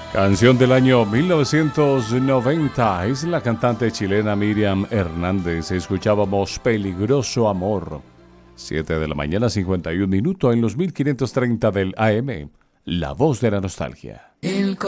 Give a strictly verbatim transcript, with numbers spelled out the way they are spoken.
Canción del año mil novecientos noventa. Es la cantante chilena Miriam Hernández. Escuchábamos Peligroso Amor. siete de la mañana, cincuenta y un minutos en los mil quinientos treinta del A M. La voz de la nostalgia. El